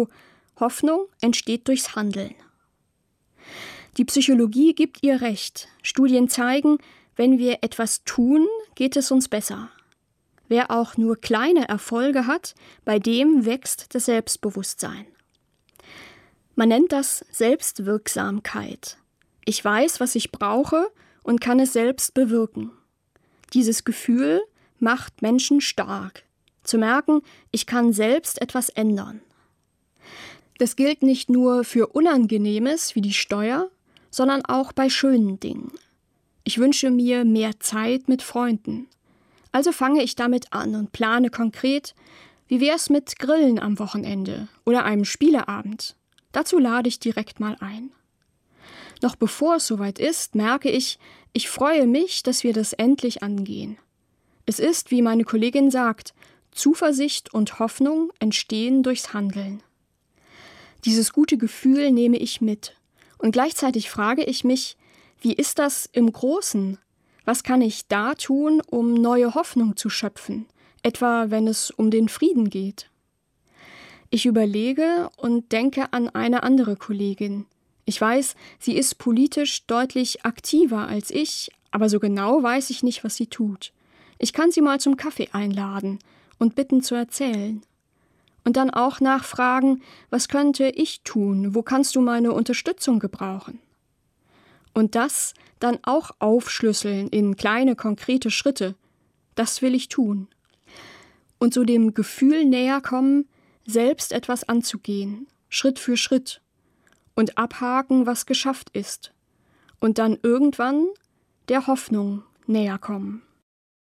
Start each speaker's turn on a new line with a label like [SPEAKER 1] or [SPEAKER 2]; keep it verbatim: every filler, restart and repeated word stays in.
[SPEAKER 1] Motto Hoffnung entsteht durchs Handeln. Die Psychologie gibt ihr recht. Studien zeigen, wenn wir etwas tun, geht es uns besser. Wer auch nur kleine Erfolge hat, bei dem wächst das Selbstbewusstsein. Man nennt das Selbstwirksamkeit. Ich weiß, was ich brauche und kann es selbst bewirken. Dieses Gefühl macht Menschen stark. Zu merken, ich kann selbst etwas ändern. Das gilt nicht nur für Unangenehmes wie die Steuer, sondern auch bei schönen Dingen. Ich wünsche mir mehr Zeit mit Freunden. Also fange ich damit an und plane konkret, wie wär's mit Grillen am Wochenende oder einem Spieleabend. Dazu lade ich direkt mal ein. Noch bevor es soweit ist, merke ich, ich freue mich, dass wir das endlich angehen. Es ist, wie meine Kollegin sagt, Zuversicht und Hoffnung entstehen durchs Handeln. Dieses gute Gefühl nehme ich mit. Und gleichzeitig frage ich mich, wie ist das im Großen? Was kann ich da tun, um neue Hoffnung zu schöpfen, etwa wenn es um den Frieden geht? Ich überlege und denke an eine andere Kollegin. Ich weiß, sie ist politisch deutlich aktiver als ich, aber so genau weiß ich nicht, was sie tut. Ich kann sie mal zum Kaffee einladen und bitten zu erzählen. Und dann auch nachfragen, was könnte ich tun, wo kannst du meine Unterstützung gebrauchen? Und das dann auch aufschlüsseln in kleine, konkrete Schritte. Das will ich tun. Und so dem Gefühl näher kommen, selbst etwas anzugehen, Schritt für Schritt. Und abhaken, was geschafft ist. Und dann irgendwann der Hoffnung näher kommen.